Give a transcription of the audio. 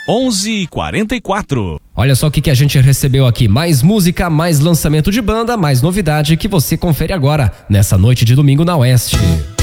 11h44. Olha só o que a gente recebeu aqui. Mais música, mais lançamento de banda, mais novidade que você confere agora, nessa noite de domingo na Oeste.